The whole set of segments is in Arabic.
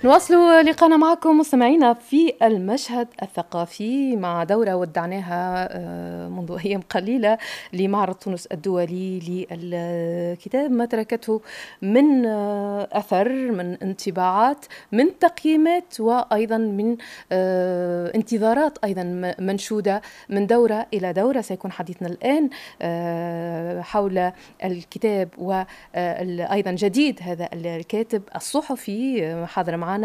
نواصل لقاءنا معكم مستمعينا في المشهد الثقافي مع دورة ودعناها منذ أيام قليلة لمعرض تونس الدولي للكتاب، ما تركته من أثر، من انطباعات، من تقييمات، وأيضا من انتظارات أيضا منشودة من دورة إلى دورة. سيكون حديثنا الآن حول الكتاب وأيضا جديد هذا الكاتب الصحفي. حاضر معنا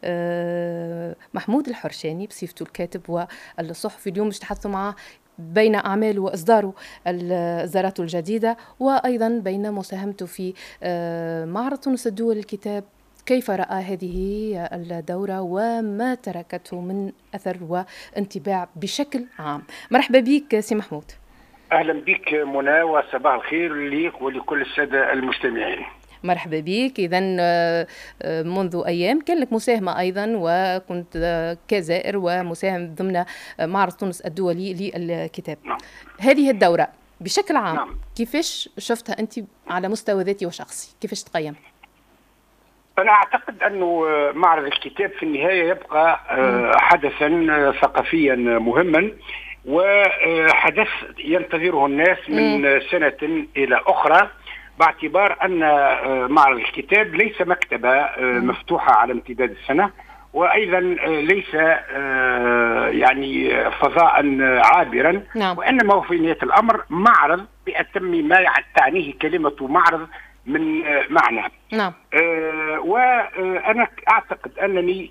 محمود الحرشاني بصفته الكاتب والصحفي. اليوم باش نتحدثوا معه بين أعماله وإصداره إصداراته الجديدة، وأيضا بين مساهمته في معرض تونس الدولي للكتاب. كيف رأى هذه الدورة وما تركته من أثر وانطباع بشكل عام؟ مرحبا بك سي محمود. أهلا بك منى، وصباح الخير ليك ولكل السادة المستمعين. مرحبا بك. إذن منذ أيام كان لك مساهمة أيضا، وكنت كزائر ومساهم ضمن معرض تونس الدولي للكتاب. نعم. هذه الدورة بشكل عام، نعم. كيفاش شفتها أنت على مستوى ذاتي وشخصي؟ كيفاش تقيم؟ أنا أعتقد أنه معرض الكتاب في النهاية يبقى حدثا ثقافيا مهما، وحدث ينتظره الناس من سنة إلى أخرى، باعتبار أن معرض الكتاب ليس مكتبة مفتوحة على امتداد السنة، وأيضا ليس يعني فضاء عابرا. نعم. وإنما هو في نهاية الأمر معرض بأتم ما تعنيه كلمة معرض من معنى. نعم. وأنا أعتقد أنني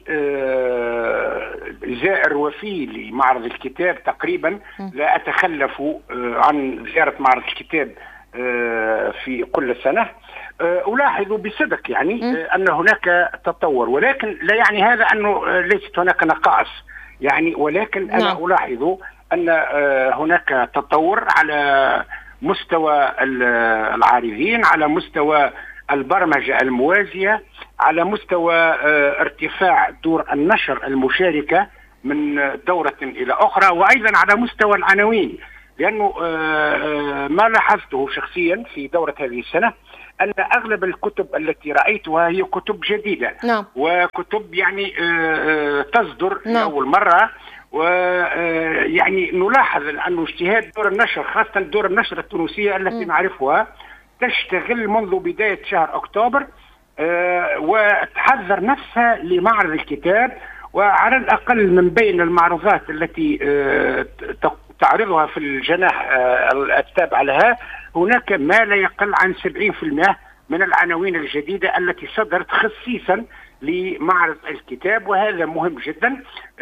زائر وفي لمعرض الكتاب تقريبا، لا أتخلف عن زيارة معرض الكتاب في كل سنة. ألاحظ بصدق يعني أن هناك تطور، ولكن لا يعني هذا أنه ليست هناك نقائص يعني، ولكن أنا ألاحظ أن هناك تطور على مستوى العارضين، على مستوى البرمجة الموازية، على مستوى ارتفاع دور النشر المشاركة من دورة إلى أخرى، وأيضا على مستوى العناوين. لأنه ما لاحظته شخصيا في دورة هذه السنة أن أغلب الكتب التي رأيتها هي كتب جديدة. نعم. وكتب يعني تصدر لأول مرة، ويعني نلاحظ أنه اجتهاد دور النشر، خاصة دور النشر التونسية التي نعرفها، تشتغل منذ بداية شهر أكتوبر وتحضر نفسها لمعرض الكتاب. وعلى الأقل من بين المعروضات التي تعرضها في الجناح التابع لها، هناك ما لا يقل عن 70% من العناوين الجديدة التي صدرت خصيصا لمعرض الكتاب، وهذا مهم جدا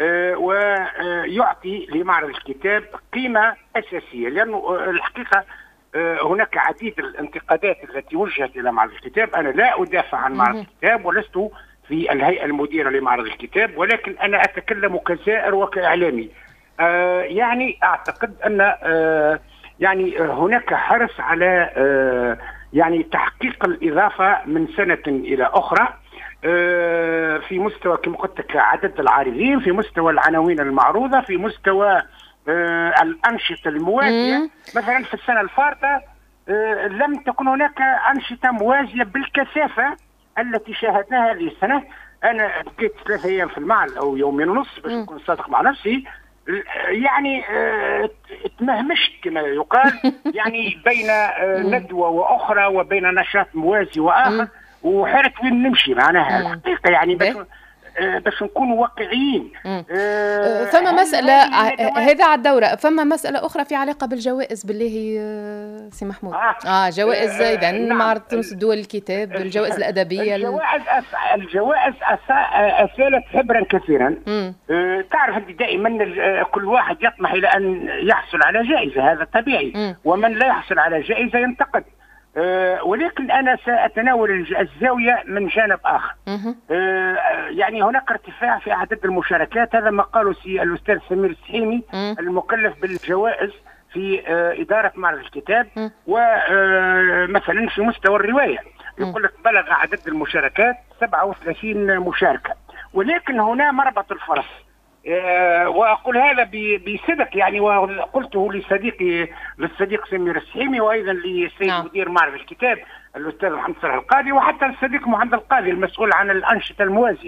ويعطي لمعرض الكتاب قيمة أساسية. لأنه الحقيقة هناك عديد الانتقادات التي وجهت إلى معرض الكتاب. أنا لا أدافع عن معرض الكتاب ولست في الهيئة المديرة لمعرض الكتاب، ولكن أنا أتكلم كزائر وكإعلامي. يعني أعتقد أن يعني هناك حرص على يعني تحقيق الإضافة من سنة إلى أخرى في مستوى كما قلت لك عدد العارضين، في مستوى العناوين المعروضة، في مستوى الأنشطة الموازية. مثلا في السنة الفارطة لم تكن هناك أنشطة موازية بالكثافة التي شاهدناها هذه السنة. أنا بقيت 3 أيام في المعرض أو يومين ونص باش نكون صادق مع نفسي، يعني تمهمشت كما يقال يعني بين ندوة وأخرى وبين نشاط موازي وآخر، وحرت وين نمشي معناها الحقيقة يعني باش نكونوا واقعيين. فما مسألة هذا على الدورة، فما مسألة أخرى في علاقة بالجوائز بالله سي محمود. جوائز إذن معرض تونس الدولي للكتاب، الجوائز الأدبية. الجوائز أثالت حبرا كثيرا. تعرف أنت دائما كل واحد يطمح إلى أن يحصل على جائزة، هذا طبيعي، ومن لا يحصل على جائزة ينتقد. ولكن أنا سأتناول الزاوية من جانب آخر. يعني هناك ارتفاع في عدد المشاركات، هذا ما قاله الأستاذ سمير السحيمي المكلف بالجوائز في إدارة معرض الكتاب. ومثلا في مستوى الرواية يقول لك بلغ عدد المشاركات 37 مشاركة، ولكن هنا مربط الفرس. وأقول هذا بصدق يعني، وقلته للصديق سمير السحيمي، وأيضا للسيد مدير معرض الكتاب الأستاذ محمد صالح القاضي، وحتى الصديق محمد القاضي المسؤول عن الأنشطة الموازية.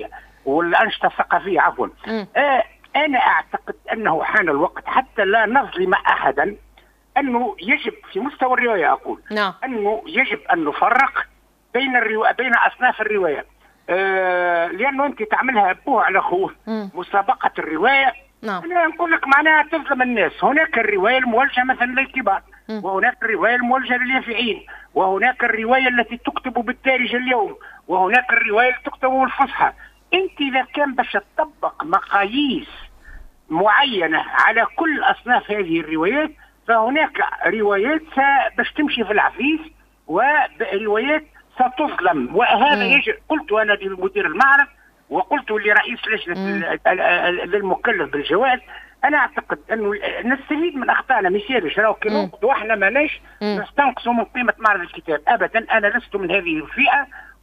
والأنشطة الثقافية عفوا. أنا أعتقد أنه حان الوقت حتى لا نظلم أحدا، أنه يجب في مستوى الرواية أقول أنه يجب أن نفرق بين أصناف الرواية. لأنه أنت تعملها أبوه على أخوه مسابقة الرواية. أنا نقول لك معناها تظلم الناس. هناك الرواية الموجهة مثلا للكبار، وهناك الرواية الموجهة لليافعين، وهناك الرواية التي تكتب بالدارجة اليوم، وهناك الرواية التي تكتب بالفصحى. أنت إذا كان باش تطبق مقاييس معينة على كل أصناف هذه الروايات، فهناك روايات باش تمشي في العفيف وروايات ستظلم. وهذا يجب، قلت أنا لمدير المعرض وقلت لرئيس لجنة للمكلف بالجوائز، أنا أعتقد أنه نستفيد من أخطائنا. مثالش راهو كي نوقد وإحنا ماناش نستنقصوا من قيمة معرض الكتاب أبدا. أنا لست من هذه الفئة،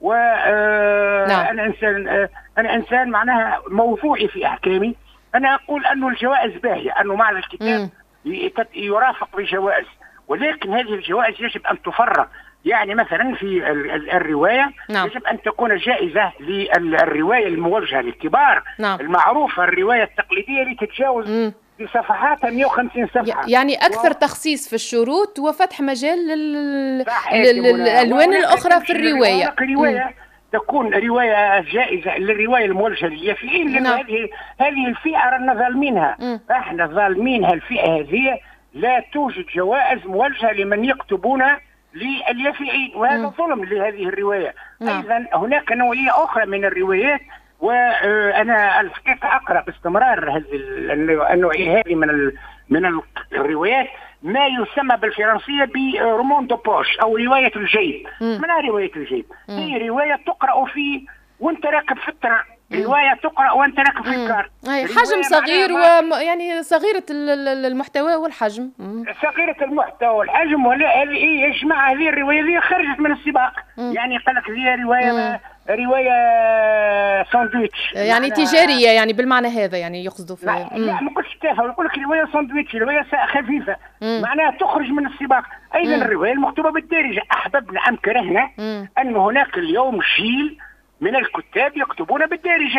أنا إنسان معناها موضوعي في أحكامي. أنا أقول أنه الجوائز باهية، أنه معرض الكتاب يرافق بجوائز، ولكن هذه الجوائز يجب أن تفرق. يعني مثلا في الرواية يجب أن تكون جائزة للرواية الموجهة للكبار المعروفة، الرواية التقليدية اللي تتجاوز بصفحاتها 150 صفحة، يعني أكثر تخصيص في الشروط وفتح مجال للألوان الأخرى في الرواية. تكون رواية جائزة للرواية الموجهة لليافعين، لأن هذه الفئة رانا ظالمينها. احنا ظالمينها الفئة هذه. لا توجد جوائز موجهة لمن يكتبون لليافعين، وهذا ظلم لهذه الرواية. أيضا هناك نوعية أخرى من الروايات، وأنا الحقيقة أقرأ باستمرار هذه النوعية هذه من الروايات، ما يسمى بالفرنسية برومان دو بوش أو رواية الجيب. منها رواية الجيب هي رواية تقرأ وانت راكب في التران، رواية تقرأ وانت راكب في الكار، حجم صغير يعني صغيرة المحتوى والحجم، صغيرة المحتوى والحجم. هذه يا جماعة هذه الرواية اللي خرجت من السباق. يعني قال لك هي رواية ساندويتش، يعني تجارية، يعني بالمعنى هذا يعني يقصدوا في لا ما قلتش تافهة، يقول لك رواية ساندويتش، رواية خفيفة معناها تخرج من السباق. أيضا الرواية المكتوبة بالدارجة، أحببنا أم كرهنا أن هناك اليوم جيل من الكتاب يكتبون بالدارجة،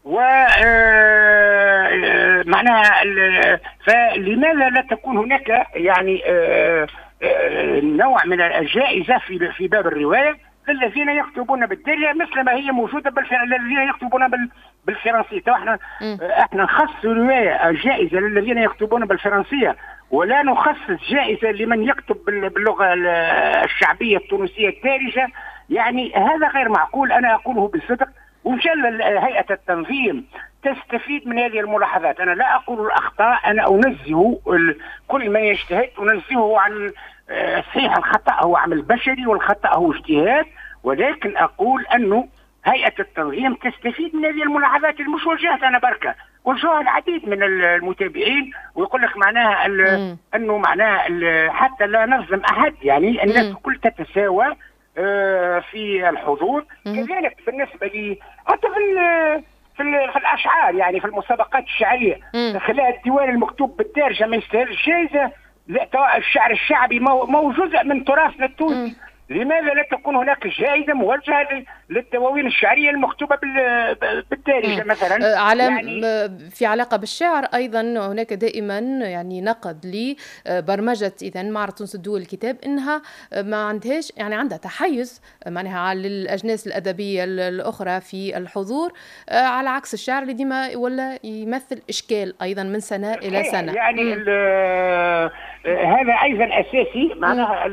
معناها فلماذا لا تكون هناك يعني نوع من الجائزة في باب الرواية للذين يكتبون بالدارجة، مثل ما هي موجودة الذين يكتبون بالفرنسية. احنا نخصص رواية جائزة للذين يكتبون بالفرنسية، ولا نخصص جائزة لمن يكتب باللغة الشعبية التونسية الدارجة. يعني هذا غير معقول، أنا أقوله بصدق. وإن شاء الله هيئة التنظيم تستفيد من هذه الملاحظات. أنا لا أقول الأخطاء، أنا أنزه كل من يجتهد، أنزهه عن صحيح الخطأ هو عمل بشري والخطأ هو اجتهاد، ولكن أقول أنه هيئة التنظيم تستفيد من هذه الملاحظات المش وجهت أنا بركة، وجهها العديد من المتابعين، ويقول لك معناها أنه معناها حتى لا نظلم أحد، يعني الناس الكل تتساوى في الحضور. كذلك بالنسبة لي حتى في الأشعار، يعني في المسابقات الشعرية، خلال الديوان المكتوب بالدارجة ما يستاهلش جائزة. الشعر الشعبي ما جزء من تراثنا التونسي، لماذا لا تكون هناك جائزة موجهة للدواوين الشعرية المكتوبة بالدارجة مثلا؟ يعني في علاقة بالشعر أيضا هناك دائما يعني نقد لبرمجة إذا معرض تونس الدول الكتاب إنها ما عندهاش، يعني عندها تحيز معناها للأجناس الأدبية الأخرى في الحضور، على عكس الشعر اللي ديما ولا يمثل إشكال أيضا من سنة إلى سنة. يعني هذا أيضا أساسي معناها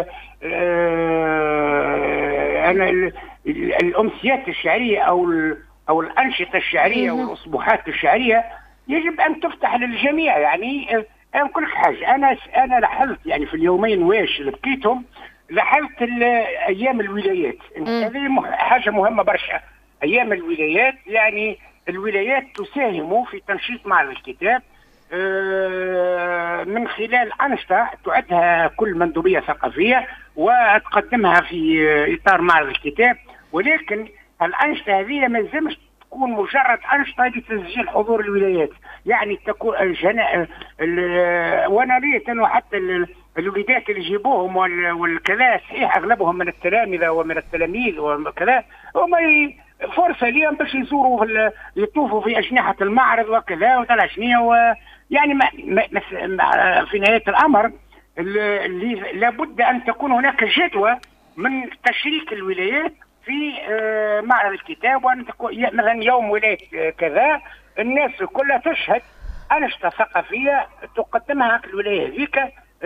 أنا الأمسيات الشعرية أو الأنشطة الشعرية والأصبوحات الشعرية يجب أن تفتح للجميع. يعني أنا أقول لك حاجة، أنا لاحظت يعني في اليومين واش اللي بقيتهم، لاحظت أيام الولايات، هذه حاجة مهمة برشا. أيام الولايات يعني الولايات تساهم في تنشيط معرض الكتاب من خلال أنشطة تعدها كل مندوبية ثقافية وتقدمها في إطار معرض الكتاب، ولكن الأنشطة هذه ما لازمش تكون مجرد أنشطة لتسجيل حضور الولايات. يعني تكون وأنا ريت أنه حتى الوليدات اللي يجيبوهم والكذا صحيح أغلبهم من التلامذة ومن التلاميذ وكذا، هم فرصه ليهم باش يزوروا يطوفوا في اجنحه المعرض وكذا وطلع شنو يعني في نهايه الامر اللي لابد ان تكون هناك جدوى من تشريك الولايات في معرض الكتاب، وان تكون مثلا يوم ولايه كذا الناس كلها تشهد أنشطة ثقافية تقدمها الولاية هذيك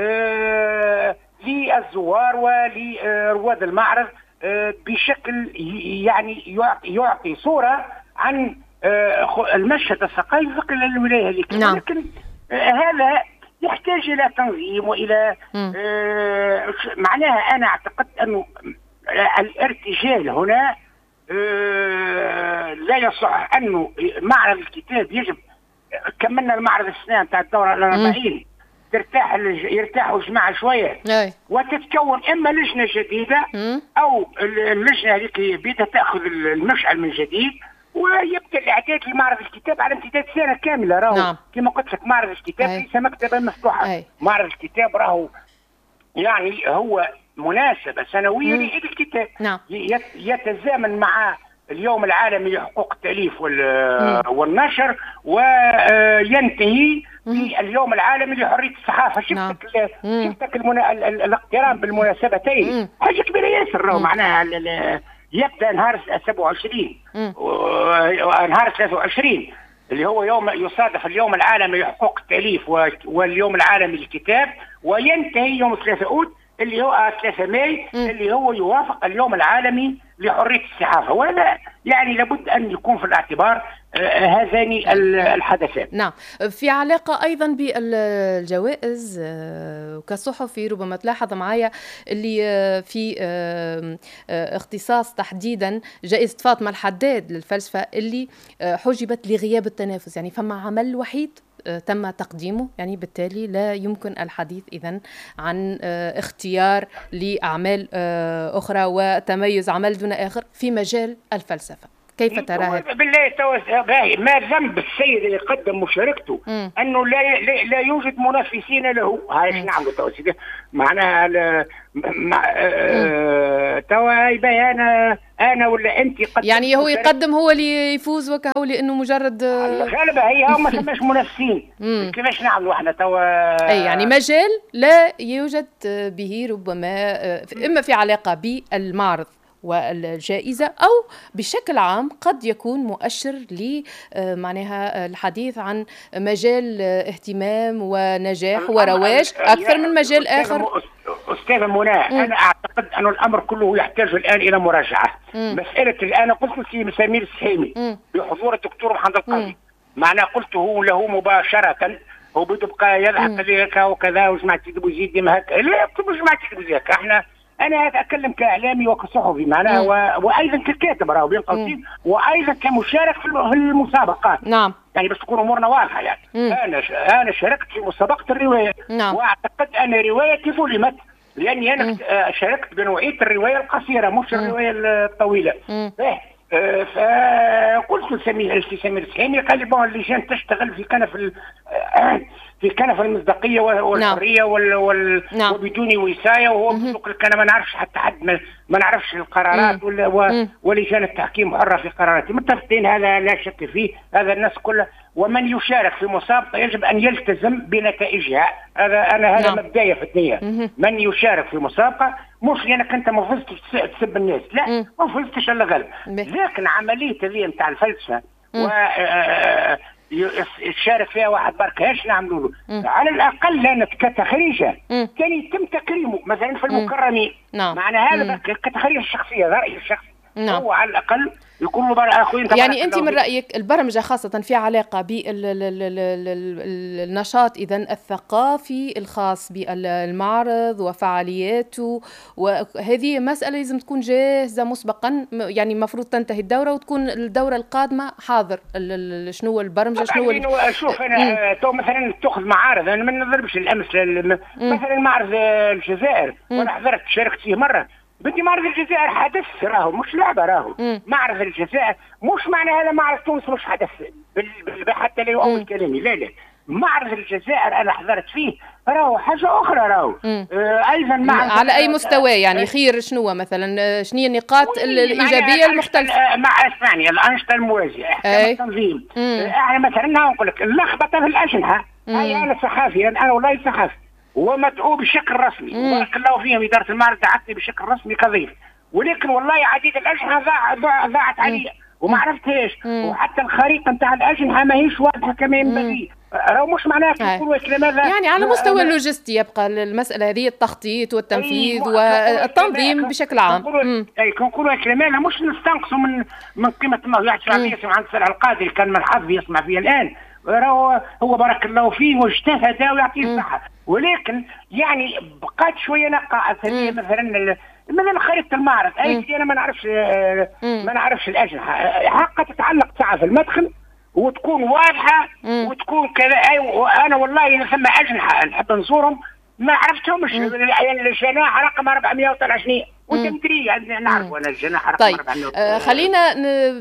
للزوار ولرواد المعرض بشكل يعني يعطي صورة عن المشهد الثقافي في الولاية هذيك. نعم. لكن هذا يحتاج إلى تنظيم وإلى معناها أنا أعتقد أنه الارتجال هنا لا يصح أنه معرض الكتاب يجب كملنا المعرض السنة بتاع الدورة ال40 يرتاحوا الجماعة شوية وتتكون إما لجنة جديدة أو اللجنة هذيك بدها تأخذ المشعل من جديد ويبدأ الإعداد لمعرض الكتاب على امتداد سنة كاملة. راهو نعم. كما قلت لك معرض الكتاب ليس مكتبة مفتوحة. معرض الكتاب راهو يعني هو مناسبة سنوية لعيد الكتاب. نعم. يتزامن مع اليوم العالمي لحقوق التأليف والنشر وينتهي في اليوم العالمي لحرية الصحافة. شفتك الاقتران بالمناسبتين حاجة كبيرة ياسر. معناها يبدأ نهار 27 ونهار 23 اللي هو يوم يصادف اليوم العالمي لحقوق التأليف واليوم العالمي للكتاب، وينتهي يوم 3 أوت اللي هو 3 ماي اللي هو يوافق اليوم العالمي لحرية الصحافة. وهذا يعني لابد أن يكون في الاعتبار هذان الحدثان. نعم. في علاقة أيضا بالجوائز كصحفي ربما تلاحظ معايا اللي في اختصاص تحديدا جائزة فاطمة الحداد للفلسفة اللي حجبت لغياب التنافس، يعني فما عمل وحيد تم تقديمه، يعني بالتالي لا يمكن الحديث إذن عن اختيار لأعمال أخرى وتميز عمل دون آخر في مجال الفلسفة. كيف ترى؟ بالله ما ذنب السيد اللي قدم مشاركته انه لا يوجد منافسين له. هاي نعم توسيده معناها توا هاي انا ولا انت يعني هو يقدم هو اللي يفوز وكهو لانه مجرد الغالبة هي هم ما ثماش منافسين. كيفاش نعملوا احنا توا اي يعني مجال لا يوجد به ربما اما في علاقة بالمعرض والجائزة أو بشكل عام قد يكون مؤشر معناها الحديث عن مجال اهتمام ونجاح ورواج أكثر من مجال آخر. أستاذ منى، أنا أعتقد أن الأمر كله يحتاج الآن إلى مراجعة. مسألة الآن قلت في سمير السحيمي بحضور الدكتور محمد القاضي معناه قلته له مباشرة هو بتبقى يضحك لك وكذا وجماعة تكتب وزيد ما هكا لا مش جماعة تكتب هكا. أنا أتكلم كإعلامي وكصحفي معناها وأيضا ككاتب راهو بين قوسين وأيضا كمشارك في المسابقات. نعم. يعني بس تكون أمورنا واضحة يعني. أنا شاركت في مسابقة الرواية. نعم. وأعتقد أن روايتي ظلمت لأني أنا شاركت بنوعية الرواية القصيرة مش الرواية الطويلة. فقلت لسمير السحيمي قال لي بون اللجان تشتغل في كنف المصداقية والحرية وبدون وصاية وهو بيقول لك أنا ما نعرفش حتى حد ما نعرفش القرارات ولجان التحكيم حرة في قراراتي. متفقين هذا لا شك فيه. هذا الناس كلها ومن يشارك في مسابقة يجب أن يلتزم بنتائجها. هذا مبدأي في الدنيا. من يشارك في مسابقة مش لأنك أنت ما فزتش تسب الناس، لا ما فزتش إلا غلب. لكن عملية هذه نتاع الفلسفة يشارك فيها واحد برك ايش نعملوا له؟ على الاقل انا كتخريجه كان يتم تكريمه مثلا في المكرمين. معنى هذا كتخريج الشخصيه رايي الشخصي. هو على الاقل يكون له اخوين. يعني انت من رايك البرمجه خاصه في علاقه بالنشاط اذا الثقافي الخاص بالمعرض وفعالياته، وهذه مساله لازم تكون جاهزه مسبقا، يعني المفروض تنتهي الدوره وتكون الدوره القادمه حاضر شنو البرمجه شنو شوف انا تو مثلا تاخذ معارض انا ما نضربش الامس مثلا معرض الجزائر وانا حضرت شاركت فيه مره. بدي معرض الجزائر حدث راهو مش لعبه راهو. معرض الجزائر مش معنى هذا معرض تونس مش حدث حتى لا يؤول كلامي لا معرض الجزائر انا حضرت فيه راهو حاجه اخرى راهو. ايضا على اي مستوى يعني خير؟ شنو مثلا شنو النقاط الايجابيه المختلفه؟ مع اسبانيا الانشطه الموازيه، احكام التنظيم. احنا مثلا نقول لك اللخبطه في الاجنحه، هاي انا صحافي، انا والله صحافي ومدعو بشكل رسمي وبارك الله فيهم اداره المعرض دعتني بشكل رسمي كضيف، ولكن والله عديد الاجنحه ضاعت علي وما عرفتهاش، وحتى الخريطه نتاع الاجنحه ماهيش واضحه كما ينبغي. راهو مش معناه نقولوا الكلام هذا يعني على مستوى اللوجستي يبقى المساله هذه التخطيط والتنفيذ والتنظيم بشكل عام. كنقولوا الكلام هذا مش نستنقصوا من قيمه الموضوع الشعبيه. سمعت السلع القادري كان من حظي يسمع فيها الان، راهو هو بارك الله فيه واجتهد ويعطيه الصحه، ولكن يعني بقات شويه نقاء مثلا خريطه المعرض. انا ما نعرفش الاجنحه حقا تتعلق ساعه في المدخل وتكون واضحه وتكون كذا. انا والله ثم اجنحه نحب نزورهم ما عرفتهمش. يعني الجناح رقم 423 وانت مدري نعرف انا الجناح رقم 423. طيب خلينا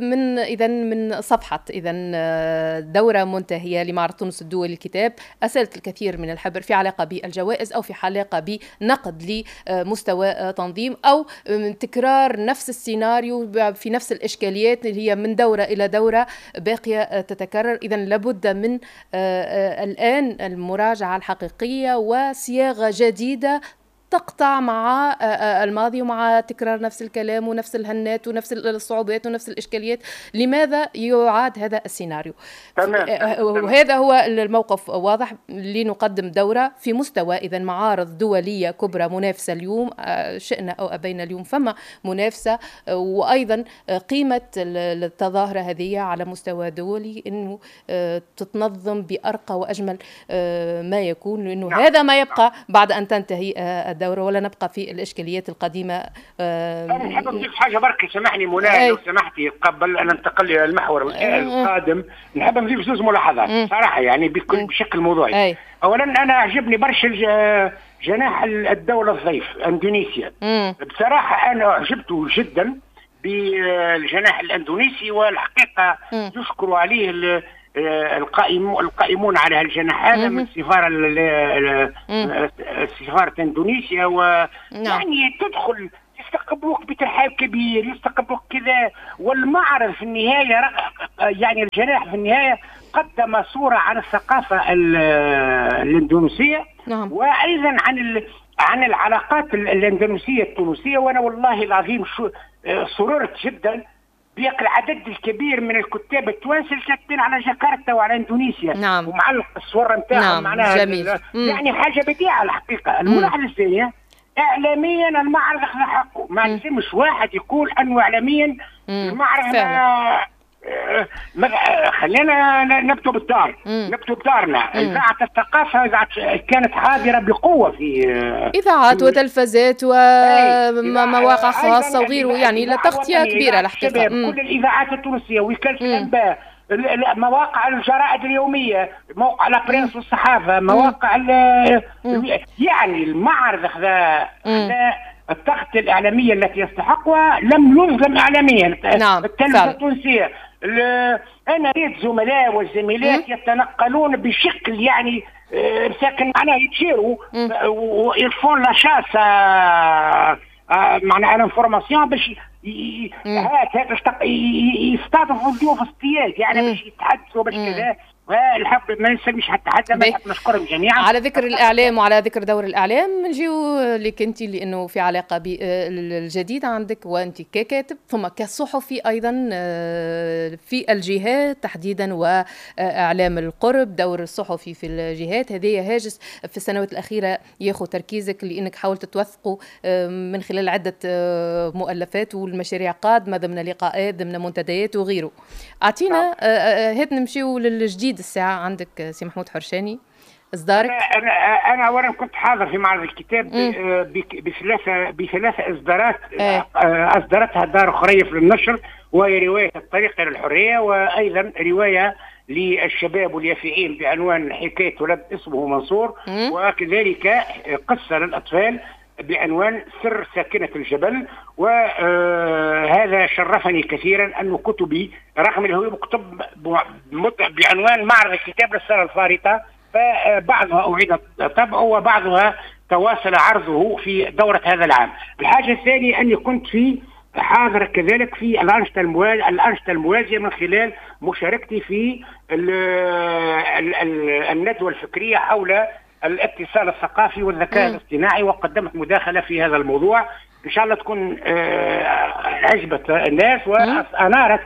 من صفحه دوره منتهيه لمعرض تونس الدولي للكتاب اسالت الكثير من الحبر في علاقه بالجوائز او في علاقه بنقد لمستوى تنظيم او تكرار نفس السيناريو في نفس الاشكاليات اللي هي من دوره الى دوره باقيه تتكرر. اذا لابد من الان المراجعه الحقيقيه وصياغه جديده تقطع مع الماضي ومع تكرار نفس الكلام ونفس الهنات ونفس الصعوبات ونفس الإشكاليات. لماذا يعاد هذا السيناريو؟ وهذا هو الموقف واضح لنقدم دورة في مستوى إذا معارض دولية كبرى منافسة اليوم، شئنا أو أبينا اليوم فما منافسة، وأيضا قيمة التظاهرة هذه على مستوى دولي أنه تتنظم بأرقى وأجمل ما يكون، لأنه هذا ما يبقى بعد أن تنتهي الدورة ولا نبقى في الإشكاليات القديمة. أنا نحب نضيف حاجة برك، سامحني منى لو سمحتي قبل أن ننتقل إلى المحور القادم. نحب نضيف زوج ملاحظات صراحة يعني بشكل موضوعي. أولا أنا أعجبني برشا جناح الدولة الضيف إندونيسيا. بصراحة أنا أعجبته جدا بالجناح الإندونيسي، والحقيقة يشكر عليه القائمون على هالجناح هذا من سفارة اندونيسيا، ويعني تدخل يستقبلوك بترحاب كبير، يستقبلوك كذا. والمعرض في النهاية يعني الجناح في النهاية قدم صورة عن الثقافة الاندونيسية، وأيضا عن العلاقات الاندونيسية التونسية. وأنا والله العظيم سررت جدا العدد الكبير من الكتاب التوانسه الكاتبين على جاكرتا وعلى اندونيسيا. ومعلق الصور نتاعهم معناها جميل. يعني حاجه بديعه الحقيقه. الملاحظه الثانيه اعلاميا المعرض اخذ حقه، ما لازمش واحد يقول انه اعلاميا المعرض خلينا نبتوا بالدار، نبتوا بدارنا. إذاعة الثقافة كانت حاضرة بقوة في إذاعات وتلفزات ومواقع خاصة وغيره، يعني لتغطية كبيرة الحقيقة. كل الإذاعات التونسية، وكالة الأنباء، مواقع الجرائد اليومية، موقع لابرينس والصحافة، مواقع يعني المعرض هذا التغطية الإعلامية التي يستحقها لم ينظم إعلاميا. التلفزة التونسية أنا ريت زملاء والزميلات يتنقلون بشكل يعني ساكن معناه يتشيروا ويفون لا شاس معناها الانفورماسيون باش يستضيفوا الضيوف اصطياد يعني باش يتحدثوا باش كذا. الحق ما نسميش حتى حد، ما نحب نشكرهم جميعا. على ذكر الإعلام وعلى ذكر دور الإعلام نجيو لك أنت، لأنه في علاقة بالجديد عندك وأنت ككاتب ثم كصحفي أيضا في الجهات تحديدا وإعلام القرب. دور الصحفي في الجهات هذه هاجس في السنوات الأخيرة ياخذ تركيزك، لأنك حاولت توثقه من خلال عدة مؤلفات والمشاريع قادمة ضمن لقاءات ضمن منتديات وغيره. أعطينا هات نمشيو للجديد الساعة عندك سي محمود حرشاني إصدارك. أنا أولا كنت حاضر في معرض الكتاب بثلاثة إصدارات أصدرتها دار خريف للنشر، وهي رواية الطريق إلى الحرية، وأيضا رواية للشباب واليافعين بعنوان حكاية ولد اسمه منصور، وكذلك قصة للأطفال بعنوان سر ساكنة الجبل. وهذا شرفني كثيرا أن كتبي رغم أنه مكتوب بعنوان معرض الكتاب للسنة الفارطة فبعضها أعيد طبعه وبعضها تواصل عرضه في دورة هذا العام. الحاجة الثانية أني كنت حاضر كذلك في الأنشطة الموازية من خلال مشاركتي في الندوة الفكرية حول الاتصال الثقافي والذكاء الاصطناعي، وقدمت مداخلة في هذا الموضوع إن شاء الله تكون عجبت الناس وأنارت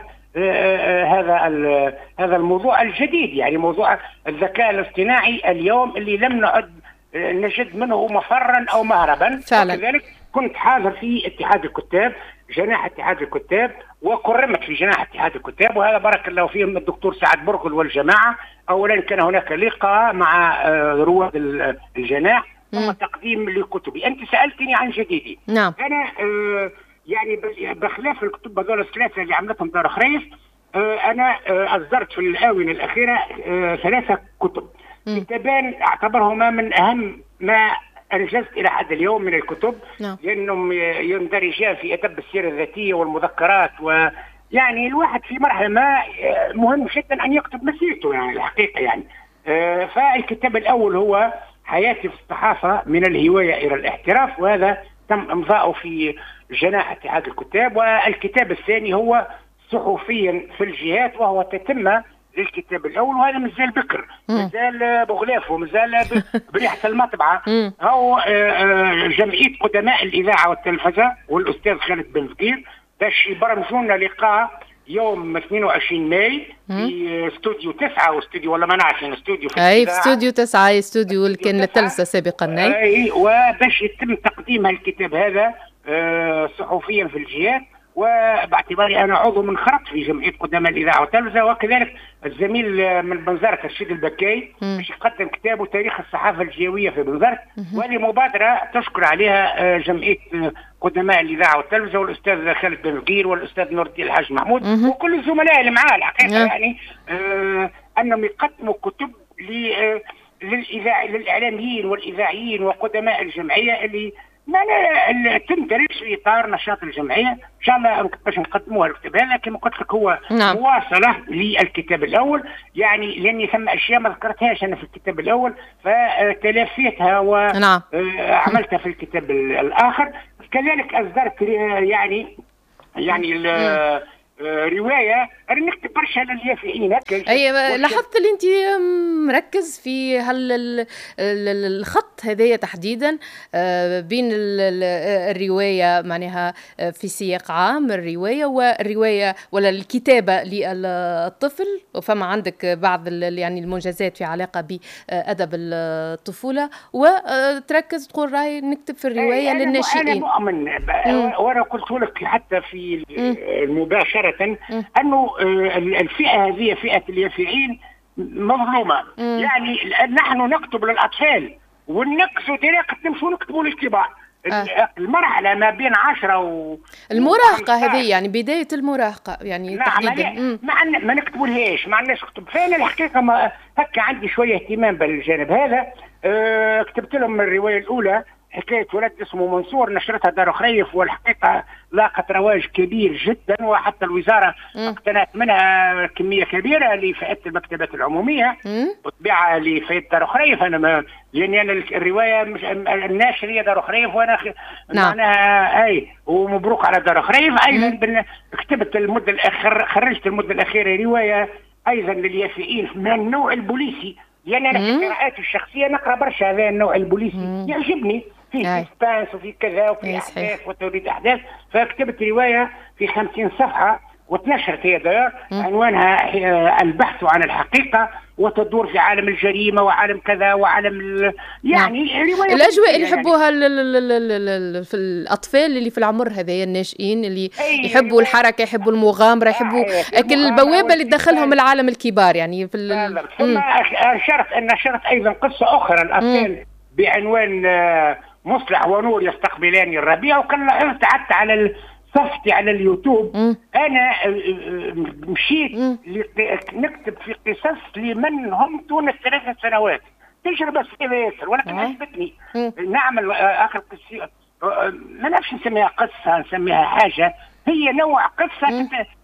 هذا الموضوع الجديد، يعني موضوع الذكاء الاصطناعي اليوم اللي لم نعد نجد منه مفرا أو مهربا. وكذلك كنت حاضر في اتحاد الكتاب، جناح اتحاد الكتاب، وكرمت في جناح اتحاد الكتاب، وهذا بارك الله فيهم الدكتور سعد برغل والجماعة. أولا كان هناك لقاء مع رواد الجناح ثم تقديم لكتبي. أنت سألتني عن جديدي. نعم. أنا يعني بخلاف الكتب هذول الثلاثة اللي عملتهم دار خريف، أنا أصدرت في الآونة الأخيرة 3 كتب. كتابان أعتبرهما من أهم ما أنجزت إلى حد اليوم من الكتب، لأنهم يندرجان في أدب السيرة الذاتية والمذكرات، ويعني الواحد في مرحلة ما مهم جدا أن يكتب مسيرته يعني الحقيقة يعني. فالكتاب الأول هو حياتي في الصحافة من الهواية إلى الاحتراف، وهذا تم إمضاؤه في جناح اتحاد الكتاب. والكتاب الثاني هو صحفيا في الجهات، وهو تتمة للكتاب الأول، وهذا مازال بكر، مازال بغلافه، مازال بريحة المطبعة. هو جمعية قدماء الإذاعة والتلفزة والأستاذ خالد بن فقير باش يبرمجونا لقاء يوم 22 ماي في استوديو 9 واستوديو ولا ما نعرفش استوديو في في استوديو 9 استوديو اللي كان للتلفزة سابقا. وباش يتم تقديم الكتاب هذا صحفيا في الجهات، وباعتباري أنا عضو منخرط في جمعية قدماء الإذاعة والتلفزة، وكذلك الزميل من بنزرت الشيد البكاي باش يقدم كتابه تاريخ الصحافة الجهوية في بنزرت. وهذه مبادرة تشكر عليها جمعية قدماء الإذاعة والتلفزة والأستاذ خالد بن فقير والأستاذ نور الدين الحاج محمود وكل الزملاء اللي معاه الحقيقة يعني أنهم يقدموا كتب للإعلاميين والإذاعيين وقدماء الجمعية اللي ما تندرج في اطار نشاط الجمعيه. ان شاء الله باش نقدموها الكتاب هذا كما قلت لك هو مواصله للكتاب الاول، يعني لاني ثم اشياء ما ذكرتهاش انا في الكتاب الاول فتلافيتها وعملتها في الكتاب الاخر. كذلك اصدرت يعني روايه انا نكتب برشا لليافعين. اي لاحظت اللي انت مركز في الخط هذايا تحديدا بين الروايه معناها في سياق عام الروايه والروايه ولا الكتابه للطفل، وفما عندك بعض يعني المنجزات في علاقه بادب الطفوله، وتركز تقول راي نكتب في الروايه للناشئين. انا مؤمن وانا قلت لك حتى في المباشره أنه الفئة هذه فئة اليافعين مظلومة. يعني نحن نكتب للأطفال ونقصوا طريقة نمشوا نكتبوا للكبار. المرحلة ما بين 10 المراهقة هذه يعني بداية المراهقة يعني تحديدا ما نكتبوا لهاش ما عندناش كتب. فأنا الحقيقة ما هكا عندي شوية اهتمام بالجانب هذا. كتبت لهم الرواية الأولى حكاية ولد اسمه منصور، نشرتها دار خريف، والحقيقة لاقت رواج كبير جدا، وحتى الوزارة اقتنت منها كمية كبيرة لفئة المكتبات العمومية وطبيعة لفئة دار خريف. أنا لأن أنا الرواية مش الناشر هي دار خريف، وأنا معناها ومبروك على دار خريف. أيضا كتبت خرجت المدة الأخيرة رواية أيضا لليافعين من النوع البوليسي، لأن أنا في قراءاتي الشخصية نقرأ برشا هذا النوع البوليسي يعجبني، فيه سسبانس وفي كذا وفي أحداث وتوليد أحداث. فكتبت رواية في 50 صفحة وتنشرت هي دار عنوانها البحث عن الحقيقة، وتدور في عالم الجريمة وعالم كذا وعالم يعني رواية الأجواء اللي يحبوها في الأطفال اللي في العمر هذا الناشئين اللي يحبوا الحركة، يحبوا المغامرة، يحبوا البوابة اللي تدخلهم العالم الكبار يعني في ثم نشرت أيضا قصة أخرى الأطفال بعنوان مصلح ونور يستقبلان الربيع. وكان لاحظت حتى على صفحتي على اليوتيوب أنا مشيت نكتب في قصص لمن هم دون 3 سنوات، تجربة صعبة ياسر ولكن عجبتني. نعمل آخر قصة ما نعرفش نسميها قصة نسميها حاجة، هي نوع قصة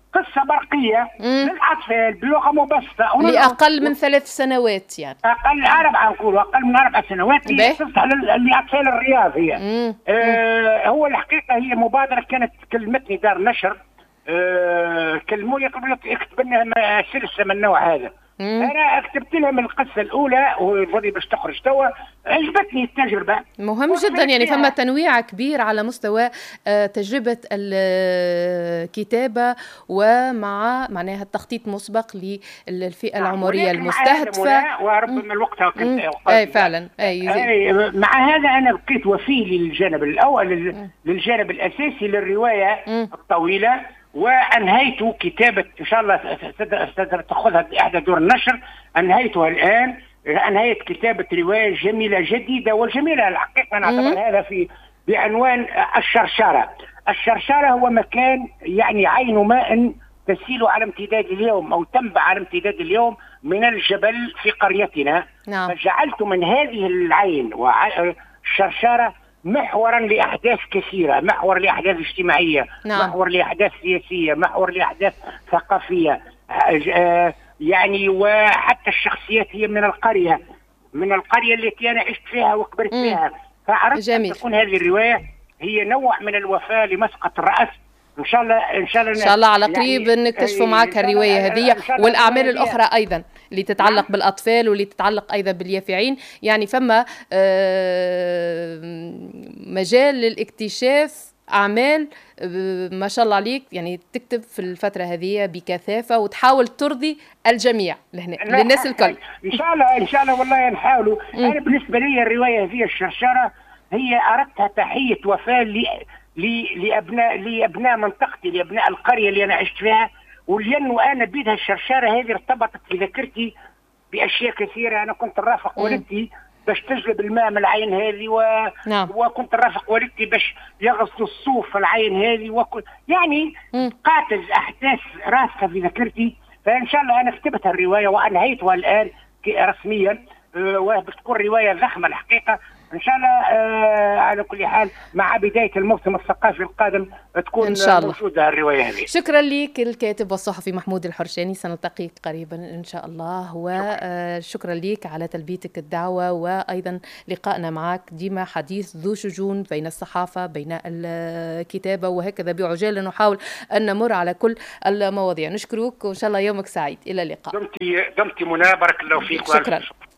قصة برقية للأطفال بلغة مبسطة لأقل من 3 سنوات يعني. أقل 4 نقول أقل من 4 سنوات تصلح لأطفال الرياض هي. هو الحقيقة هي مبادرة كانت كلمتني دار نشر، كلموني قبل يكتب لنا سلسلة من النوع هذا. أنا كتبت لهم القصة الأولى وفضي باش تخرج توا، عجبتني التجربة مهم جدا يعني فما تنويع كبير على مستوى تجربة الكتابة ومع معناها التخطيط مسبق للفئة العمرية المستهدفة. وربما الوقت أي فعلا أي مع هذا أنا بقيت وفي للجانب الأول للجانب الأساسي للرواية الطويلة، وأنهيت كتابة إن شاء الله ستأخذها بإحدى دور النشر. أنهيتها الآن، أنهيت كتابة رواية جميلة جديدة والجميلة الحقيقة نعتبر هذا بعنوان الشرشرة. الشرشرة هو مكان يعني عين ماء تسيل على امتداد اليوم أو تنبع على امتداد اليوم من الجبل في قريتنا. فجعلت من هذه العين والشرشرة محورا لأحداث كثيرة، محور لأحداث اجتماعية، محور لأحداث سياسية، محور لأحداث ثقافية، يعني وحتى الشخصيات هي من القرية التي أنا عشت فيها وكبرت فيها. فأردت أن تكون هذه الرواية هي نوع من الوفاة لمسقط الرأس. إن شاء الله على قريب يعني نكتشفوا معك الرواية هذه والأعمال الأخرى أيضا اللي تتعلق بالأطفال واللي تتعلق أيضا باليافعين. يعني فما مجال للاكتشاف أعمال ما شاء الله عليك، يعني تكتب في الفترة هذه بكثافة وتحاول ترضي الجميع للناس الكل. إن شاء الله والله نحاولوا. أنا بالنسبة لي الرواية هذه الشرشرة هي أردتها تحية وفاة لأبناء منطقتي، لأبناء القرية اللي أنا عشت فيها، ولأنه أنا بيدها الشرشرة هذه ارتبطت في ذاكرتي بأشياء كثيرة. أنا كنت نرافق والدتي باش تجلب الماء من العين هذه وكنت نرافق والدتي باش يغسلوا الصوف في العين هذه يعني قاتل أحداث راسخة في ذاكرتي. فإن شاء الله أنا كتبتها الرواية وأنهيتها الآن رسميا، وبتكون رواية ضخمة الحقيقة إن شاء الله. على كل حال مع بداية الموسم الثقافي القادم تكون إن شاء الله موجودة الرواية هذه. شكرا لك الكاتب والصحفي محمود الحرشاني، سنلتقي قريبا إن شاء الله. وشكرا لك على تلبيتك الدعوة، وأيضا لقائنا معك ديما حديث ذو شجون بين الصحافة بين الكتابة، وهكذا بعجالة نحاول أن نمر على كل المواضيع. نشكرك وإن شاء الله يومك سعيد. إلى اللقاء. دمتي منى، بارك الله فيك. شكرا.